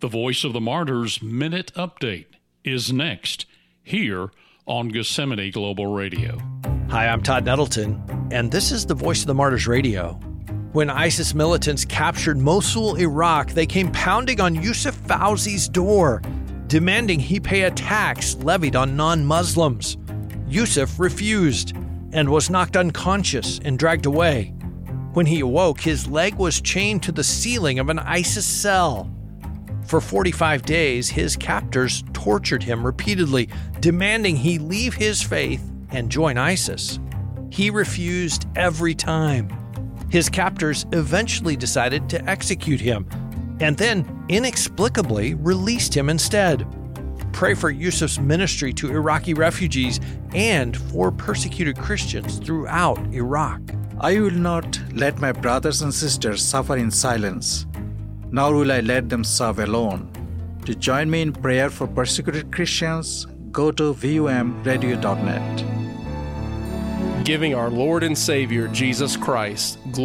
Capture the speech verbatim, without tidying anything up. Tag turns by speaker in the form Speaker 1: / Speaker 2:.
Speaker 1: The Voice of the Martyrs Minute Update is next here on Gethsemane Global Radio.
Speaker 2: Hi, I'm Todd Nettleton, and this is the Voice of the Martyrs Radio. When ISIS militants captured Mosul, Iraq, they came pounding on Yusuf Fauzi's door, demanding he pay a tax levied on non-Muslims. Yusuf refused and was knocked unconscious and dragged away. When he awoke, his leg was chained to the ceiling of an ISIS cell. For forty-five days, his captors tortured him repeatedly, demanding he leave his faith and join ISIS. He refused every time. His captors eventually decided to execute him, and then inexplicably released him instead. Pray for Yusuf's ministry to Iraqi refugees and for persecuted Christians throughout Iraq.
Speaker 3: I will not let my brothers and sisters suffer in silence, nor will I let them suffer alone. To join me in prayer for persecuted Christians, go to V U M radio dot net.
Speaker 4: Giving our Lord and Savior, Jesus Christ,